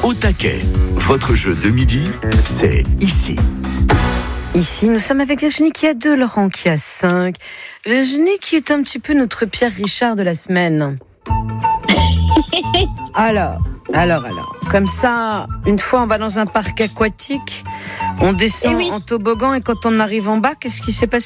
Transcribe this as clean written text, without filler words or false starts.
Au taquet, votre jeu de midi, c'est ici. Ici, nous sommes avec Virginie qui a 2, Laurent qui a 5. Virginie qui est un petit peu notre Pierre Richard de la semaine. Alors. Comme ça, une fois on va dans un parc aquatique, on descend en toboggan et quand on arrive en bas, qu'est-ce qui s'est passé ?